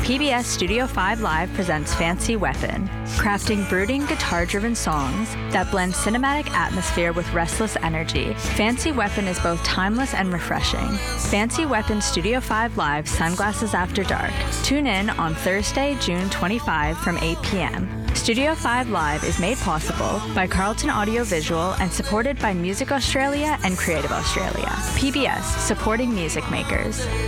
PBS Studio 5 Live presents Fancy Weapon, crafting brooding guitar-driven songs that blend cinematic atmosphere with restless energy. Fancy Weapon is both timeless and refreshing. Fancy Weapon Studio 5 Live Sunglasses After Dark. Tune in on Thursday, June 25 from 8 p.m. Studio 5 Live is made possible by Carlton Audiovisual and supported by Music Australia and Creative Australia. PBS, supporting music makers.